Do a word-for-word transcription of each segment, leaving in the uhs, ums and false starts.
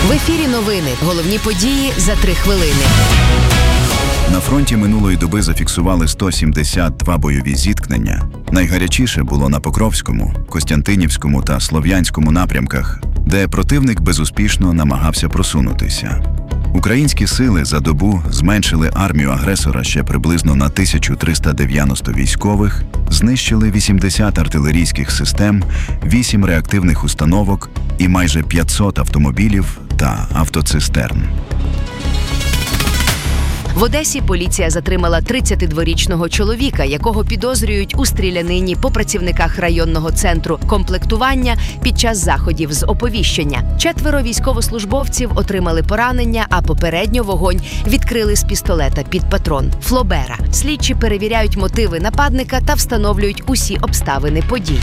В ефірі новини. Головні події за три хвилини. На фронті минулої доби зафіксували сто сімдесят два бойові зіткнення. Найгарячіше було на Покровському, Костянтинівському та Слов'янському напрямках, де противник безуспішно намагався просунутися. Українські сили за добу зменшили армію агресора ще приблизно на тисячу триста дев'яносто військових, знищили вісімдесят артилерійських систем, вісім реактивних установок і майже п'ятсот автомобілів та автоцистерн. В Одесі поліція затримала тридцятидворічного чоловіка, якого підозрюють у стрілянині по працівниках районного центру комплектування під час заходів з оповіщення. Четверо військовослужбовців отримали поранення, а попередньо вогонь відкрили з пістолета під патрон Флобера. Слідчі перевіряють мотиви нападника та встановлюють усі обставини події.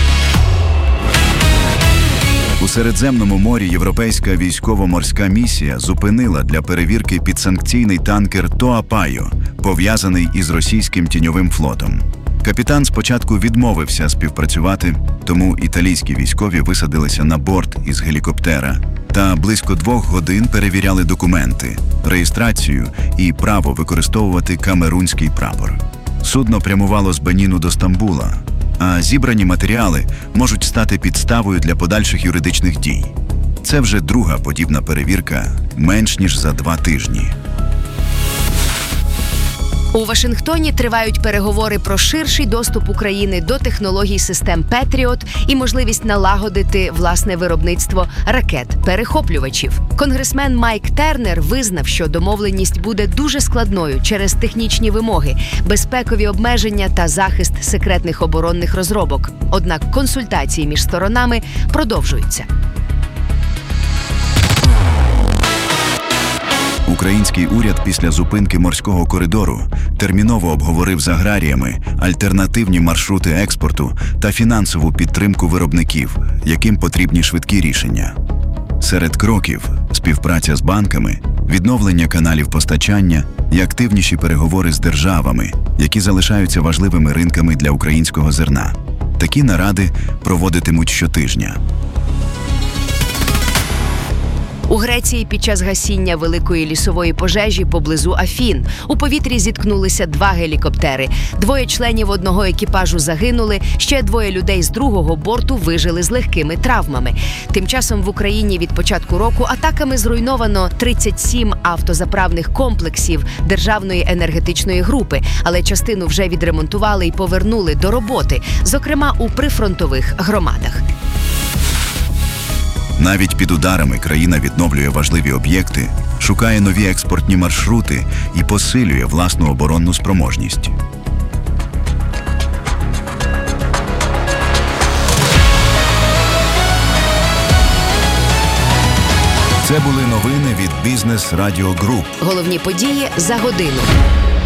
У Середземному морі Європейська військово-морська місія зупинила для перевірки підсанкційний танкер «Тоапайо», пов'язаний із російським тіньовим флотом. Капітан спочатку відмовився співпрацювати, тому італійські військові висадилися на борт із гелікоптера та близько двох годин перевіряли документи, реєстрацію і право використовувати камерунський прапор. Судно прямувало з Беніну до Стамбула, а зібрані матеріали можуть стати підставою для подальших юридичних дій. Це вже друга подібна перевірка менш ніж за два тижні. У Вашингтоні тривають переговори про ширший доступ України до технологій систем «Петріот» і можливість налагодити власне виробництво ракет-перехоплювачів. Конгресмен Майк Тернер визнав, що домовленість буде дуже складною через технічні вимоги, безпекові обмеження та захист секретних оборонних розробок. Однак консультації між сторонами продовжуються. Український уряд після зупинки морського коридору терміново обговорив з аграріями альтернативні маршрути експорту та фінансову підтримку виробників, яким потрібні швидкі рішення. Серед кроків – співпраця з банками, відновлення каналів постачання і активніші переговори з державами, які залишаються важливими ринками для українського зерна. Такі наради проводитимуть щотижня. У Греції під час гасіння великої лісової пожежі поблизу Афін у повітрі зіткнулися два гелікоптери. Двоє членів одного екіпажу загинули, ще двоє людей з другого борту вижили з легкими травмами. Тим часом в Україні від початку року атаками зруйновано тридцять сім автозаправних комплексів Державної енергетичної групи, але частину вже відремонтували і повернули до роботи, зокрема у прифронтових громадах. Навіть під ударами країна відновлює важливі об'єкти, шукає нові експортні маршрути і посилює власну оборонну спроможність. Це були новини від Бізнес Радіо Груп. Головні події за годину.